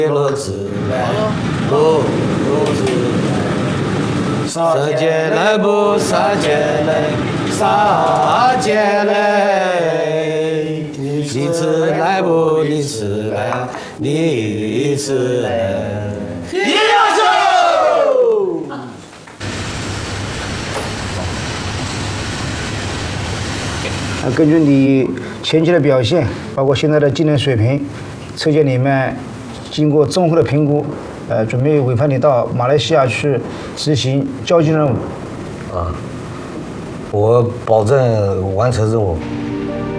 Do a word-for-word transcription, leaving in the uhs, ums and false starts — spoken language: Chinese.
罗子来，罗罗子来，杀劫来不杀劫来，杀劫来，你次来不你次来，你次来，一要走。 根据你前期的表现，包括现在的技能水平，车检里面经过综合的评估，呃，准备委派你到马来西亚去执行交接任务。 啊，我保证完成任务。